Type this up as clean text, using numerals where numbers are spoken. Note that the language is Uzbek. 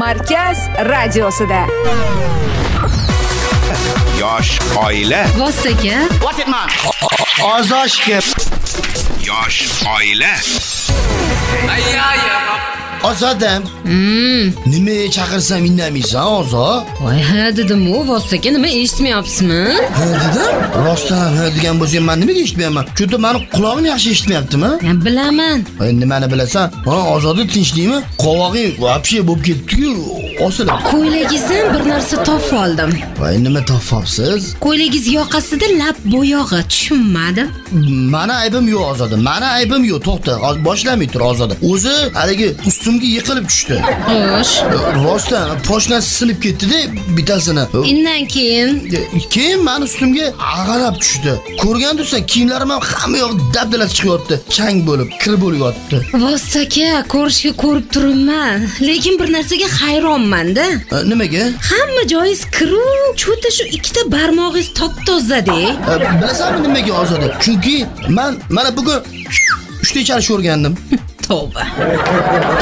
Markaz radiosida. Yosh oila. Vostaka. What it man? Ozoshga. Yosh oila. Ozodam. Nima chaqirsam indamaysan, Ozo? Voy, ha dedim-ku, Vostaka, nima eshitmayapsizmi? Ha dedim. Rostdan ha degan bo'lsang, men nimaga eshitmayapman? Chunki meni qulog'im yaxshi eshitmayaptimi? Men bilaman. Nimani bilasan? Ha, Ozodi tinchlikmi? Qovog'ing вообще bo'lib ketdi-ku, osilib. Ko'ylagingizdan bir narsa topib oldim. Voy, nima topibsiz? Ko'ylagingiz yoqasida lab bo'yog'i, tushunmadim. Meni aybim yo'q, Ozoda. Meni aybim yo'q. To'xta, boshlamay tur, Ozoda. O'zi haligi ustimga yiqilib tushdi. Xo'sh. Rostdan poshnasi sinib ketdi-da bittasini. Indan Keyin meni ustimga ag'anab tushdi. Ko'rgandirsan, kiyimlarim ham hamma yoq dabdala chiqyapti. Chang bo'lib, kir bo'lib yotdi. Vostaka, ko'rishga ko'rib turibman, lekin bir narsaga hayronman-da. Nimaga? Hamma joyingiz kiruv, cho'ta shu ikkita barmog'ingiz top-toza-da. Bilasanmi nimaga, Ozoda? Chunki men mana bugun 3 ta chalish o'rgandim. Tavba.